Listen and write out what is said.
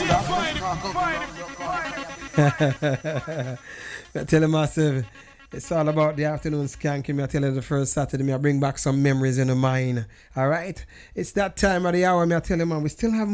I tell you myself, it's all about the afternoon skanking. I tell you the first Saturday, I bring back some memories in the mind. All right? It's that time of the hour, I tell you, man, we still have